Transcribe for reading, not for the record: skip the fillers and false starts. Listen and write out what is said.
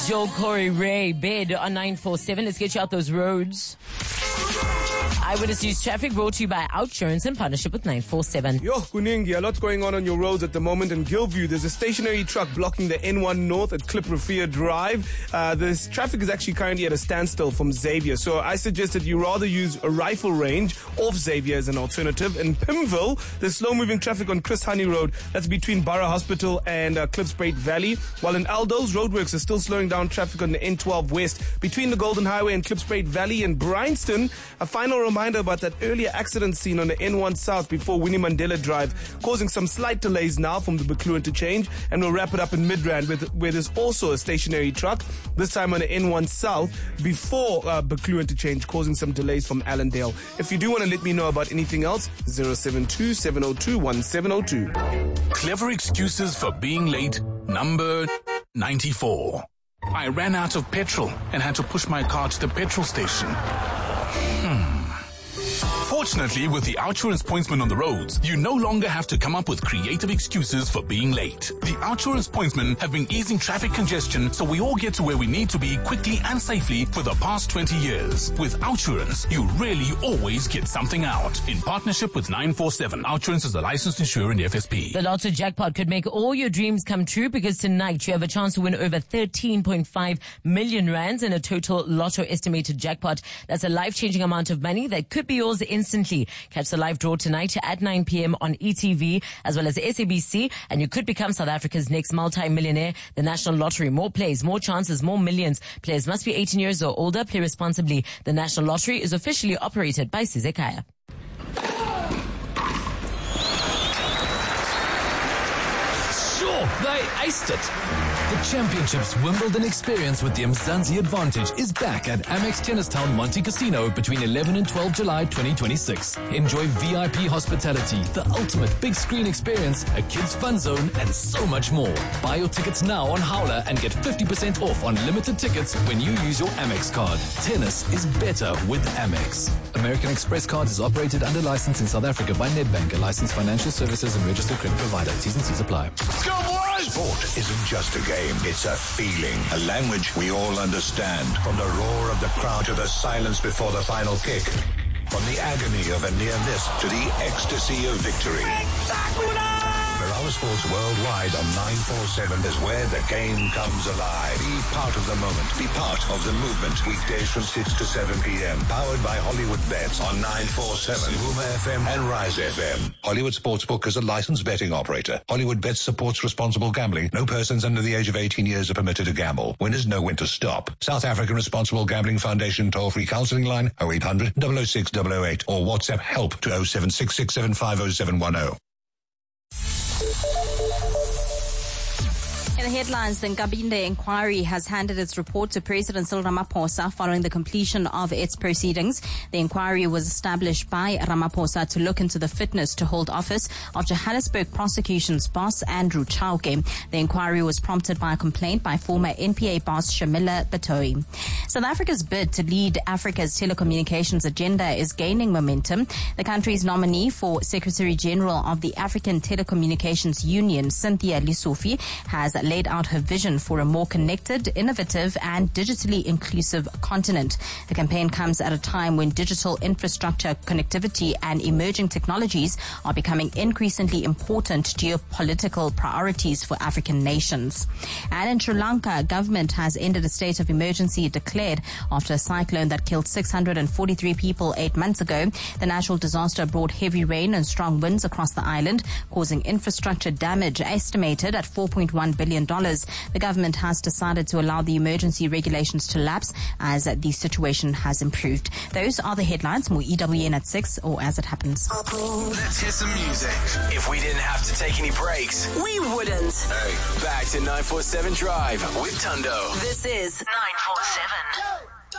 Joel Corey Ray, bid on 947. Let's get you out those roads. Eyewitness News Traffic brought to you by Outsurance in partnership with 947. Yo, Kuningi, a lot going on your roads at the moment. In Gilview, there's a stationary truck blocking the N1 North at Klip Rafia Drive. This traffic is actually currently at a standstill from Xavier. So I suggested you rather use a rifle range off Xavier as an alternative. In Pimville, there's slow-moving traffic on Chris Honey Road. That's between Borough Hospital and Klipspruit Valley. While in Aldo's, roadworks are still slowing down traffic on the N12 West between the Golden Highway and Klipspruit Valley. In Bryanston, a final reminder about that earlier accident scene on the N1 South before Winnie Mandela Drive, causing some slight delays now from the Buccleuch interchange. And we'll wrap it up in Midrand where there's also a stationary truck, this time on the N1 South before Buccleuch interchange, causing some delays from Allendale. If you do want to let me know about anything else, 072-702-1702. Clever excuses for being late, number 94. I ran out of petrol and had to push my car to the petrol station. Fortunately, with the Outsurance pointsman on the roads, you no longer have to come up with creative excuses for being late. The Outsurance pointsmen have been easing traffic congestion so we all get to where we need to be quickly and safely for the past 20 years. With Outsurance, you really always get something out. In partnership with 947, Outsurance is a licensed insurer in the FSP. The Lotto jackpot could make all your dreams come true because tonight you have a chance to win over 13.5 million rands in a total Lotto estimated jackpot. That's a life-changing amount of money that could be yours instantly. Catch the live draw tonight at 9 p.m. on ETV as well as SABC, and you could become South Africa's next multi-millionaire. The National Lottery. More plays, more chances, more millions. Players must be 18 years or older. Play responsibly. The National Lottery is officially operated by Sizekaya. Sure, they aced it. The Championships Wimbledon experience with the Mzansi Advantage is back at Amex Tennistown Monte Casino between 11 and 12 July 2026. Enjoy VIP hospitality, the ultimate big screen experience, a kids fun zone, and so much more. Buy your tickets now on Howler and get 50% off on limited tickets when you use your Amex card. Tennis is better with Amex. American Express Cards is operated under license in South Africa by Nedbank, a licensed financial services and registered credit provider. T's and C's apply. Go boys! Sport isn't just a game, it's a feeling, a language we all understand. From the roar of the crowd to the silence before the final kick. From the agony of a near miss to the ecstasy of victory. Berawa Sports Worldwide on 947 is where the game comes alive. Be part of the moment. Be part of the movement. Weekdays from 6 to 7 p.m. Powered by Hollywood Bets on 947, Boomer FM and Rise FM. Hollywood Sportsbook is a licensed betting operator. Hollywood Bets supports responsible gambling. No persons under the age of 18 years are permitted to gamble. Winners know when to stop. South African Responsible Gambling Foundation toll-free counseling line 0800 006 008 or WhatsApp help to 0766750710. In the headlines, the Nkabinde inquiry has handed its report to President Cyril Ramaphosa following the completion of its proceedings. The inquiry was established by Ramaphosa to look into the fitness to hold office of Johannesburg prosecution's boss, Andrew Chauke. The inquiry was prompted by a complaint by former NPA boss Shamila Batoyi. South Africa's bid to lead Africa's telecommunications agenda is gaining momentum. The country's nominee for Secretary General of the African Telecommunications Union, Cynthia Lesufi, has laid out her vision for a more connected, innovative, and digitally inclusive continent. The campaign comes at a time when digital infrastructure, connectivity, and emerging technologies are becoming increasingly important geopolitical priorities for African nations. And in Sri Lanka, government has ended a state of emergency declared after a cyclone that killed 643 people 8 months ago. The natural disaster brought heavy rain and strong winds across the island, causing infrastructure damage estimated at $4.1 billion. The government has decided to allow the emergency regulations to lapse as the situation has improved. Those are the headlines. More EWN at 6 or as it happens. Let's hear some music. If we didn't have to take any breaks, we wouldn't. Hey, back to 947 Drive with Tundo. This is 947.